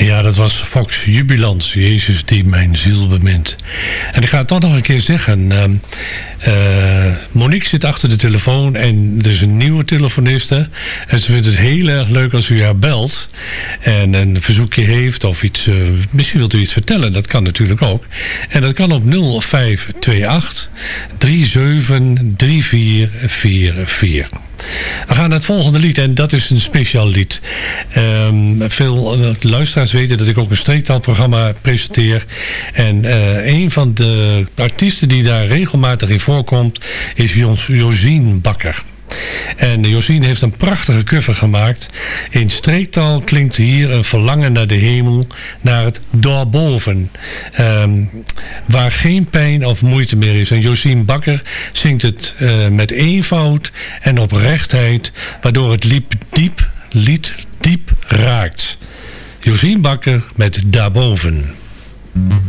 Ja, dat was Fox Jubilant. Jezus die mijn ziel bemint. En ik ga het toch nog een keer zeggen. Monique zit achter de telefoon en er is een nieuwe telefoniste. En ze vindt het heel erg leuk als u haar belt. En een verzoekje heeft of iets. Misschien wilt u iets vertellen. Dat kan natuurlijk ook. En dat kan op 0528 373444. We gaan naar het volgende lied en dat is een speciaal lied. Veel luisteraars weten dat ik ook een streektaalprogramma presenteer. En een van de artiesten die daar regelmatig in voorkomt is Josien Bakker. En Josien heeft een prachtige cover gemaakt. In streektaal klinkt hier een verlangen naar de hemel, naar het daarboven. Waar geen pijn of moeite meer is. En Josien Bakker zingt het met eenvoud en oprechtheid, waardoor het lied diep raakt. Josien Bakker met Daarboven.